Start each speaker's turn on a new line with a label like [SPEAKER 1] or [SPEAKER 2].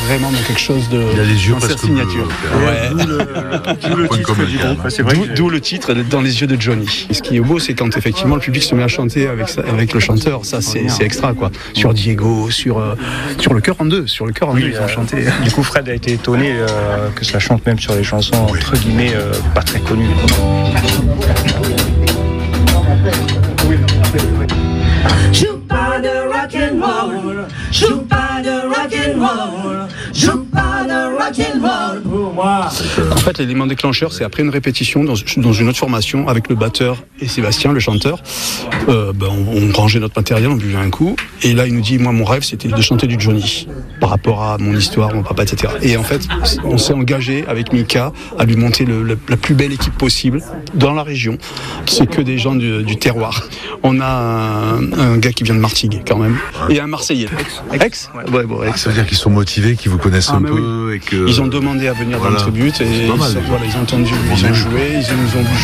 [SPEAKER 1] vraiment dans quelque chose de.
[SPEAKER 2] Il a les yeux
[SPEAKER 1] dans sa
[SPEAKER 2] presque
[SPEAKER 1] signature.
[SPEAKER 2] bleus.
[SPEAKER 1] Ouais.
[SPEAKER 3] D'où le titre du groupe. C'est vrai.
[SPEAKER 1] D'où le titre, dans les yeux de Johnny. Et ce qui est beau, c'est quand effectivement le public se met à chanter avec le chanteur. Ça, c'est extra, quoi. Sur Diego, sur le cœur en deux. Sur le cœur en deux, ils ont chanté.
[SPEAKER 3] Du coup, Fred a été étonné que ça chante même sur des chansons entre guillemets pas très connues.
[SPEAKER 4] Joue pas de rock'n'roll, joue pas de rock'n'roll, joue pas de rock'n'roll pour moi.
[SPEAKER 1] En fait, l'élément déclencheur, c'est après une répétition dans une autre formation avec le batteur et Sébastien, le chanteur. On rangeait notre matériel, on buvait un coup. Et là, il nous dit, moi, mon rêve, c'était de chanter du Johnny par rapport à mon histoire, mon papa, etc. Et en fait, on s'est engagé avec Mika à lui monter la plus belle équipe possible dans la région. C'est que des gens du terroir. On a un gars qui vient de Martigues, quand même, et un Marseillais. Aix. Ouais, bon, Aix.
[SPEAKER 2] Ça veut dire qu'ils sont motivés, qu'ils vous connaissent un peu.
[SPEAKER 1] Oui.
[SPEAKER 2] Et que...
[SPEAKER 1] Ils ont demandé à venir dans notre but et ils ont entendu, ils ont joué, ils nous ont